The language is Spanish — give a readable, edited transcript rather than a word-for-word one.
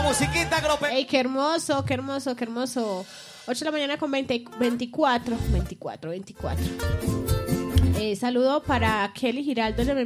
musiquita que ¡Ey, qué hermoso, qué hermoso, qué hermoso! 8 de la mañana con 24. Saludo para Kelly Giraldo.